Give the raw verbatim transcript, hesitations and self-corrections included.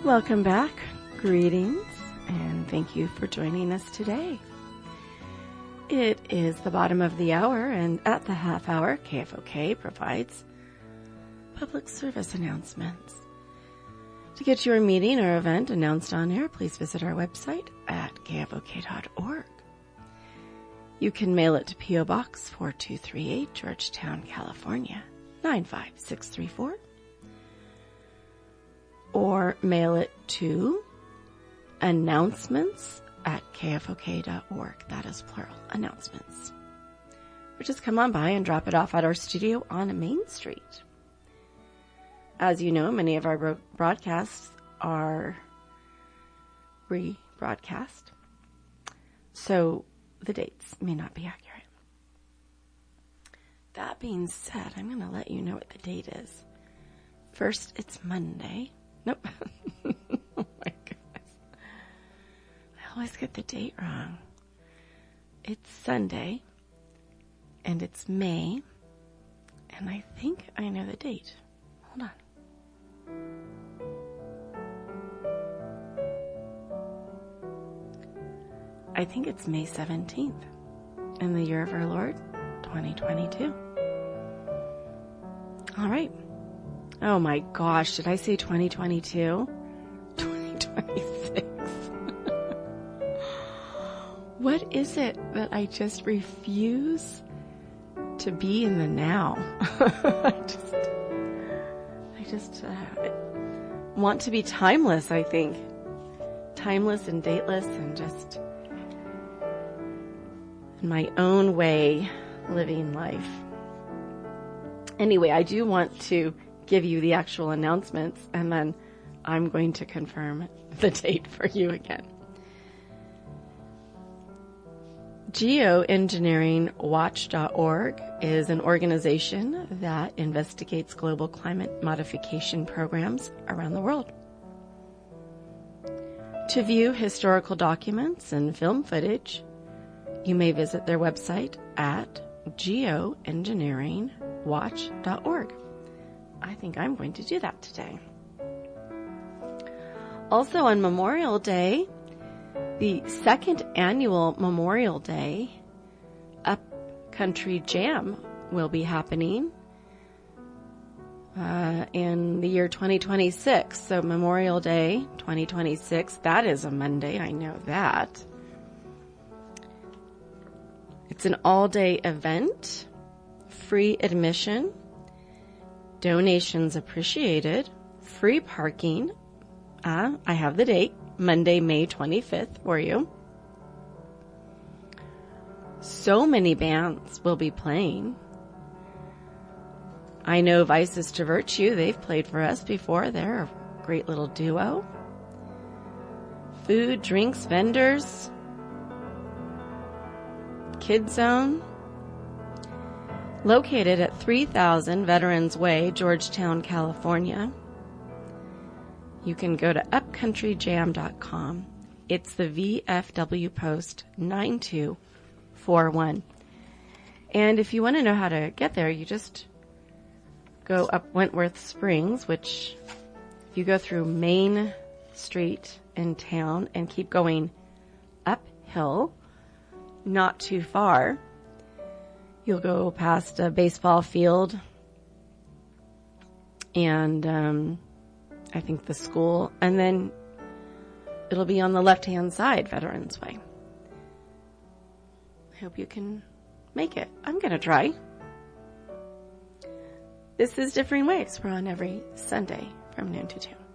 Welcome back. Greetings, and thank you for joining us today. It is the bottom of the hour, and at the half hour, K F O K provides public service announcements. To get your meeting or event announced on air, please visit our website at K F O K dot org. You can mail it to P O Box four two three eight, Georgetown, California, nine five six three four. Or mail it to announcements at K F O K dot org. That is plural, announcements. Or just come on by and drop it off at our studio on Main Street. As you know, many of our broadcasts are rebroadcast, so the dates may not be accurate. That being said, I'm going to let you know what the date is. First, it's Monday. Nope. Oh my goodness. I always get the date wrong. It's Sunday, and it's May, and I think I know the date. Hold on. I think it's May seventeenth in the year of our Lord, twenty twenty-two. All right. Oh my gosh, did I say twenty twenty-two? twenty twenty-six. What is it that I just refuse to be in the now? I just, I just uh, want to be timeless, I think. Timeless and dateless and just in my own way living life. Anyway, I do want to give you the actual announcements, and then I'm going to confirm the date for you again. Geoengineering Watch dot org is an organization that investigates global climate modification programs around the world. To view historical documents and film footage, you may visit their website at Geoengineering Watch dot org. I think I'm going to do that today. Also on Memorial Day, the second annual Memorial Day Upcountry Jam will be happening uh, in the year twenty twenty-six. So Memorial Day twenty twenty-six, that is a Monday, I know that. It's an all-day event, free admission, donations appreciated, free parking. Uh, I have the date, Monday, May twenty-fifth for you. So many bands will be playing. I know Vices to Virtue, they've played for us before. They're a great little duo. Food, drinks, vendors, Kids Zone. Located at three thousand Veterans Way, Georgetown, California. You can go to upcountry jam dot com. It's the V F W post nine two four one. And if you want to know how to get there, you just go up Wentworth Springs, which if you go through Main Street in town and keep going uphill, not too far, you'll go past a baseball field and um, I think the school, and then it'll be on the left-hand side, Veterans Way. I hope you can make it. I'm going to try. This is Differing Waves. We're on every Sunday from noon to two.